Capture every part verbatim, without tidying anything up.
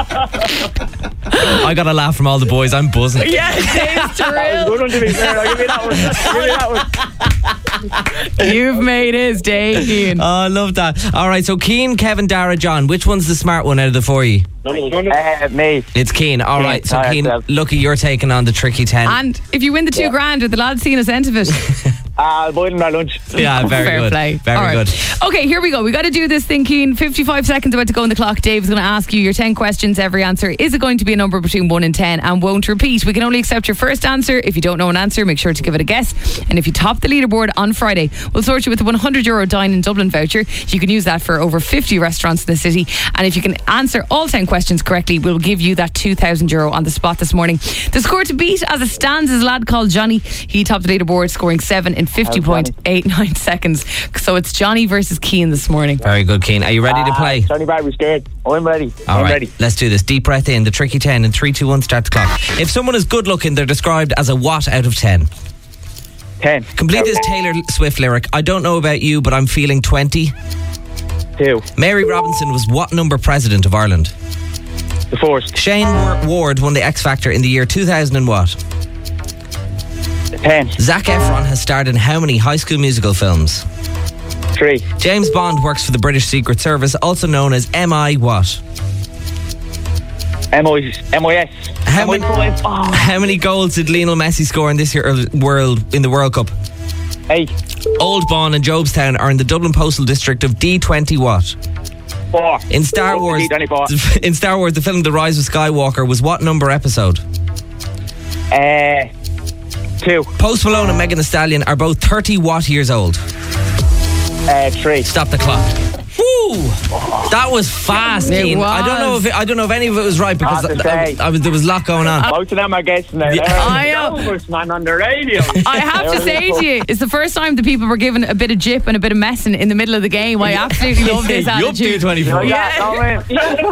I got a laugh from all the boys. I'm buzzing. Yeah, Dave's thrilled. Good one to be fair. I'll give you that one. Give me that one. You've made his day, Cian. Oh, I love that. All right, so Cian, Kevin, Dara, John, which one's the smart one out of the four of you? Uh, me. It's Cian. All Cian, right, so sorry, Cian, yourself. lucky you're taking on the tricky ten. And if you win the two Yeah. grand, are the lads seeing a cent of it? I'll buy them our lunch. Yeah, very Fair good. play. Very All right. good. Okay, here we go. We got to do this thing, Cian. fifty-five seconds about to go on the clock. Dave's going to ask you your ten questions. Every answer is it going to be a number between one and ten and won't repeat. We can only accept your first answer. If you don't know an answer, make sure to give it a guess. And if you top the leaderboard on Friday, we'll sort you with a one hundred euro Dine in Dublin voucher. You can use that for over fifty restaurants in the city. And if you can answer all ten questions correctly, we'll give you that two thousand euro on the spot this morning. The score to beat as it stands is a lad called Johnny. He topped the leaderboard, scoring seven in fifty point eight nine seconds. So it's Johnny versus Cian this morning. Very good, Cian. Are you ready to play? Johnny Barbie's scared. I'm ready. All I'm right, ready. let's do this. Deep breath in, the tricky ten, and three, two, one, start the clock. If someone is good looking, they're described as a what out of ten? ten. Complete this Taylor Swift lyric. I don't know about you, but I'm feeling twenty. Two. Mary Robinson was what number president of Ireland? The first. Shane Wa- Ward won the X Factor in the year two thousand and what? ten. Zac Efron has starred in how many High School Musical films? Three. James Bond works for the British Secret Service, also known as M I what? M I M I S. How many, Oh. how many goals did Lionel Messi score in this year world in the World Cup? Eight. Old Bawn and Jobstown are in the Dublin Postal District of D twenty what? Four. In Star Wars, D twenty-four. in Star Wars, the film The Rise of Skywalker was what number episode? Uh, two. Post Malone and Megan Thee Stallion are both thirty what years old? Uh, three. Stop the clock. Woo! That was fast, It Cian. I don't know was. if it, I don't know if any of it was right because Hard to I, I, say. I was, there was a lot going on. Most of them are guessing now. Yeah. I know. Elvis, man, on the radio. I have to say to you, it's the first time the people were given a bit of jip and a bit of messing in the middle of the game. I absolutely love this Yup, D attitude. twenty-four. Yeah. No, man.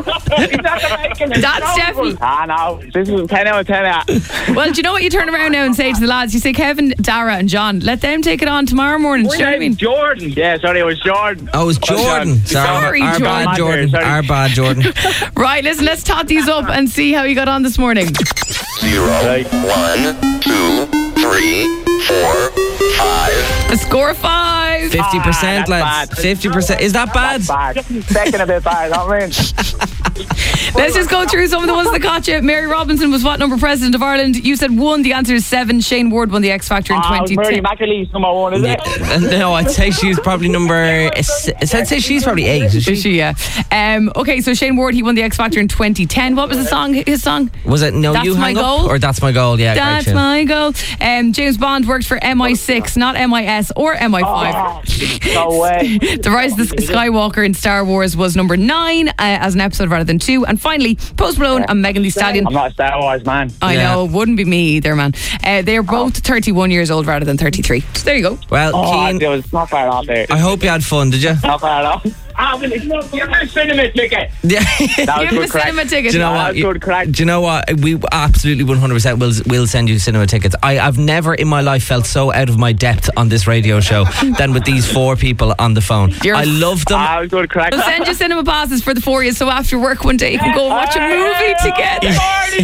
That's definitely- Ah, no. This is ten out of ten. Out. Well, do you know what you turn around now and say to the lads? You say, Kevin, Dara and John, let them take it on tomorrow morning. Do you know what I mean? Jordan. Yeah, sorry, it was Jordan. Oh, it was Jordan. Sorry, Sorry, our Jordan. bad, Jordan. Sorry. Our bad, Jordan. Right, listen, let's tot these up and see how you got on this morning. Zero, one, two, three, four, five. A score of five. Fifty percent, Ah, lads. that's bad. Fifty percent. Is that bad? Bad. Second a bit bad, not mean. Let's just go through some of the ones that got you. Mary Robinson was what number president of Ireland? You said one. The answer is seven. Shane Ward won the X Factor in Ah, twenty Murray ten. McAleese number one, is it? Uh, No, I'd say she's probably number. I'd say she's probably eight. Is she? Is she? Yeah. Um, okay, so Shane Ward, he won the X Factor in twenty ten. What was the song? His song? Was it No That's You My Hang Goal? Up? Or That's My Goal? Yeah, That's great tune. my goal. Um, James Bond worked for M I six, not M I S or M I five. Oh, no way. The Rise of the Skywalker in Star Wars was number nine uh, as an episode rather than two. And finally, Post Malone and Megan Thee Stallion. I'm not a Star Wars man. I Yeah. know, wouldn't be me either, man. Uh, they are both thirty-one years old rather than thirty-three. So there you go. Well, Oh, Cian, it was not far off there. I hope you had fun, did you? Not far off. Ah, well, it's not. You're a cinema ticket. Yeah. That was Give him good a crack. cinema ticket. Do you know That what? was good crack. Do you know what? We absolutely one hundred percent will will send you cinema tickets. I, I've never in my life felt so out of my depth on this radio show than with these four people on the phone. You're- I love them. Ah, it was good crack. We'll send you cinema passes for the four of you, so after work one day you can go and watch a movie together.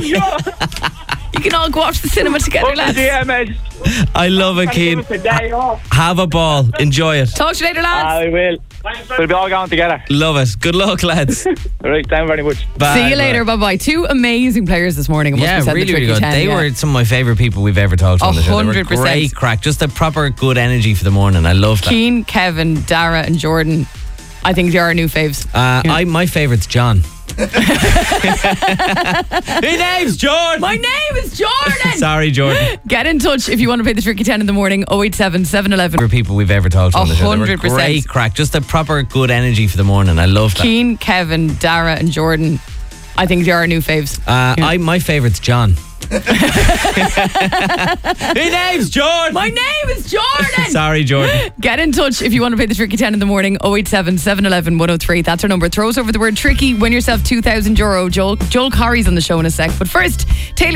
You can all go watch the cinema together, lads. I love it, Cian. Have a ball. Enjoy it. Talk to you later, lads. I will. We'll be all going together. Love it. Good luck, lads. All right, thank you very much. Bye. See you bye. later. Bye bye. Two amazing players this morning. I must Yeah, have said the really, really Tricky good. ten, They yeah. were some of my favourite people we've ever talked to on the show. They were one hundred percent. great crack. Just a proper good energy for the morning. I love that. Cian, Kevin, Dara, and Jordan. I think they're our new faves. Uh, I my favourite's John. His name's Jordan. My name is Jordan. Sorry, Jordan. Get in touch if you want to play the Tricky ten in the morning. oh eight seven, seven one one. Favorite people we've ever talked to on the show. They were one hundred percent. great crack. Just a proper good energy for the morning. I love that. Cian, Kevin, Dara, and Jordan. I think they're our new faves. Uh, I my favourite's John. His name's Jordan. My name is Jordan. Sorry, Jordan. Get in touch if you want to play the Tricky ten in the morning. oh eight seven, seven one one, one oh three. That's our number. Throw us over the word tricky. Win yourself two thousand euro. Joel, Joel Corry's on the show in a sec. But first, Taylor